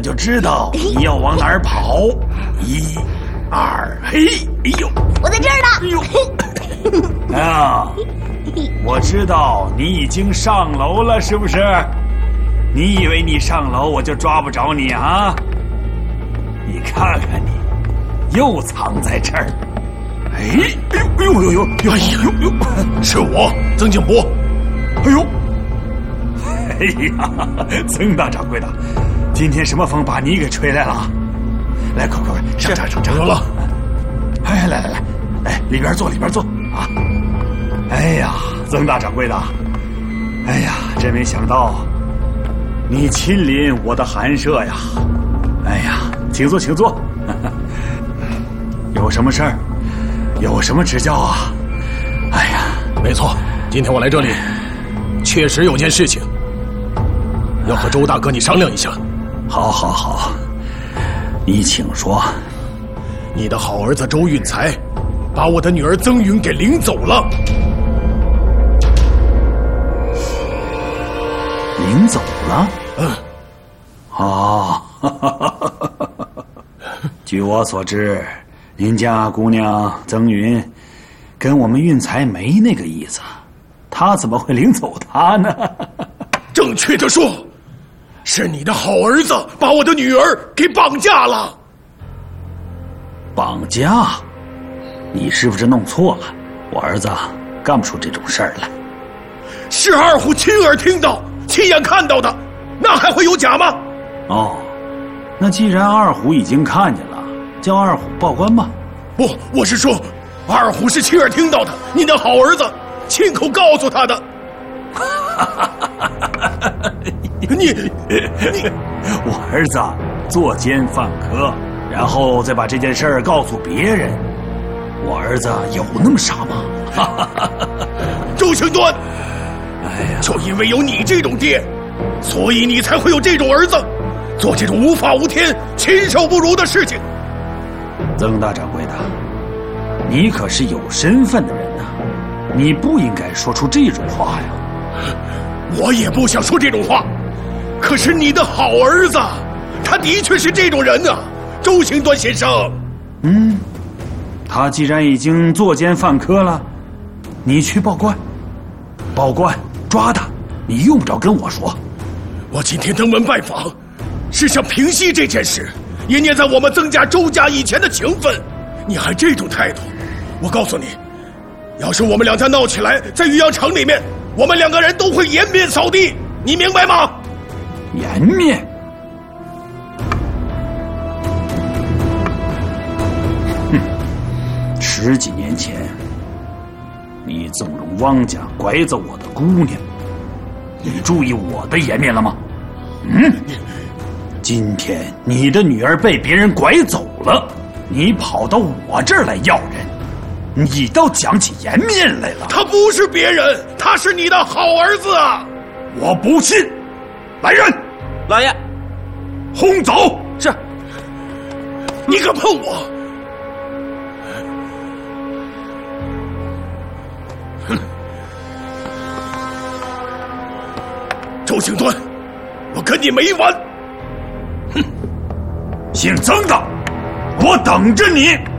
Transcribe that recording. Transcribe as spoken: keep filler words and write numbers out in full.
就知道你要往哪儿跑。一、二，嘿，哎呦， 我在这儿呢。 哎呦，啊，我知道你已经上楼了，是不是？你以为你上楼我就抓不着你啊？你看看你，又藏在这儿。哎，哎呦，哎呦，哎呦，哎呦，呦， 是我，曾静波。 哎呦，哎呀，曾大掌柜的，今天什么风把你给吹来了？来，快快快，上茶上茶。 有了。 哎，来来来，来里边坐，里边坐啊！哎呀，曾大掌柜的，哎呀，真没想到你亲临我的寒舍呀！哎呀，请坐，请坐。有什么事儿？有什么指教啊？哎呀， 没错，今天我来这里，确实有件事情要和周大哥你商量一下。 好，好，好，你请说。 你的好儿子周运才，把我的女儿曾云给领走了。 领走了？ 嗯。 哦，据我所知，您家姑娘曾云跟我们运才没那个意思，她怎么会领走她呢？ 正确的说，是你的好儿子把我的女儿给绑架了。 绑架？你是不是弄错了？我儿子干不出这种事儿来。 是二虎亲耳听到、亲眼看到的，那还会有假吗？ 哦，那既然二虎已经看见了，叫二虎报官吧。 不，我是说，二虎是亲耳听到的，你的好儿子亲口告诉他的。你你， 我儿子作奸犯科，然后再把这件事儿告诉别人，我儿子有那么傻吗？ 周庆端， 哎呀， 就因为有你这种爹，所以你才会有这种儿子，做这种无法无天、禽兽不如的事情。 曾大掌柜的，你可是有身份的人呐，你不应该说出这种话呀。 我也不想说这种话，可是你的好儿子，他的确是这种人啊，周庆端先生。 嗯，他既然已经作奸犯科了，你去报官，报官抓他，你用不着跟我说。 我今天登门拜访，是想平息这件事，也念在我们曾家周家以前的情分。你还这种态度，我告诉你，要是我们两家闹起来，在渔阳城里面，我们两个人都会颜面扫地，你明白吗？ 颜面？哼，十几年前，你纵容汪家拐走我的姑娘，你注意我的颜面了吗？嗯，今天你的女儿被别人拐走了，你跑到我这儿来要人，你倒讲起颜面来了。 他不是别人，他是你的好儿子啊！ 我不信。来人， 老爷， 轰走！ 是。 你敢碰我？哼！周庆端，我跟你没完！ 哼！姓曾的，我等着你！